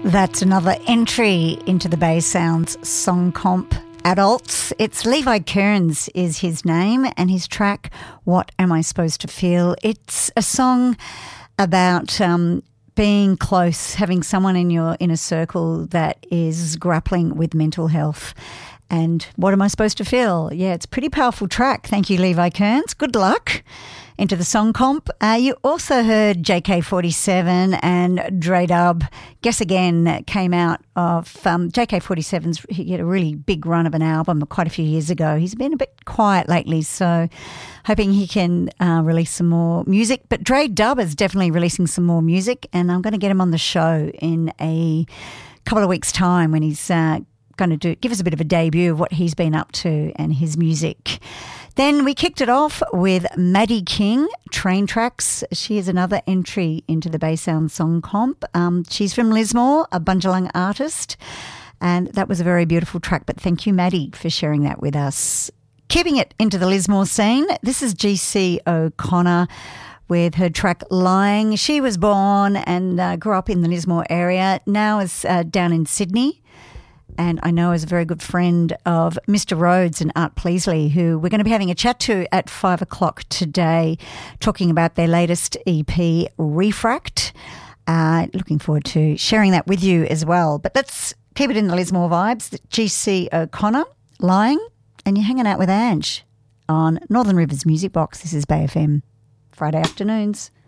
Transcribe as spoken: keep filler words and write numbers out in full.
That's another entry into the Bay Sounds Song Comp Adults. It's Levi Kearns is his name, and his track, What Am I Supposed to Feel? It's a song about um, being close, having someone in your inner circle that is grappling with mental health. And what am I supposed to feel? Yeah, it's a pretty powerful track. Thank you, Levi Kearns. Good luck into the song comp. Uh, you also heard J K forty-seven and Dre Dub. Guess Again came out of um, J K forty-seven's. He had a really big run of an album quite a few years ago. He's been a bit quiet lately, so hoping he can uh, release some more music. But Dre Dub is definitely releasing some more music, and I'm going to get him on the show in a couple of weeks' time when he's uh, going to do give us a bit of a debut of what he's been up to and his music. Then we kicked it off with Maddie King, Train Tracks. She is another entry into the Bay Sound Song Comp. Um, she's from Lismore, a Bundjalung artist, and that was a very beautiful track. But thank you, Maddie, for sharing that with us. Keeping it into the Lismore scene, this is G C O'Connor with her track Lying. She was born and uh, grew up in the Lismore area, now is uh, down in Sydney. And I know is a very good friend of Mister Rhodes and Art Pleasley, who we're going to be having a chat to at five o'clock today, talking about their latest E P, Refract. Uh, looking forward to sharing that with you as well. But let's keep it in the Lismore vibes. G C O'Connor, Lying, and you're hanging out with Ange on Northern Rivers Music Box. This is Bay F M, Friday afternoons.